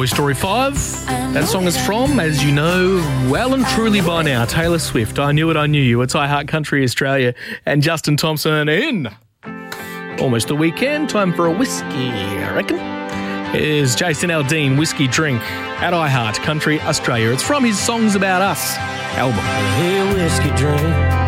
Story 5. That song is from, as you know well and truly by now, Taylor Swift. I Knew It, I Knew You. It's I Heart Country Australia and Justin Thompson in almost the weekend. Time for a whiskey, I reckon. Here's Jason Aldean, Whiskey Drink at I Heart Country Australia. It's from his Songs About Us album. Hey, whiskey drink.